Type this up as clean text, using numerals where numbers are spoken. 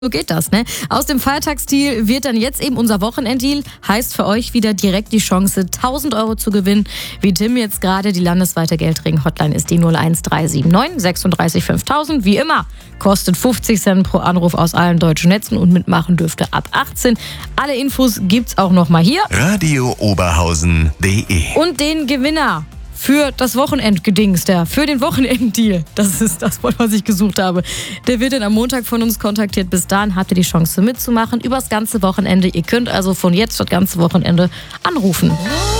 So geht das, ne? Aus dem Feiertagsdeal wird dann jetzt eben unser Wochenenddeal. Heißt für euch wieder direkt die Chance, 1.000 Euro zu gewinnen. Wie Tim jetzt gerade, die landesweite Geldring-Hotline ist die 01379 36 5000. Wie immer, kostet 50 Cent pro Anruf aus allen deutschen Netzen und mitmachen dürfte ab 18. Alle Infos gibt's auch nochmal hier. radiooberhausen.de Und den Gewinner für das Wochenendgedings, für den Wochenenddeal. Das ist das Wort, was ich gesucht habe. Der wird dann am Montag von uns kontaktiert. Bis dahin habt ihr die Chance mitzumachen übers ganze Wochenende. Ihr könnt also von jetzt das ganze Wochenende anrufen.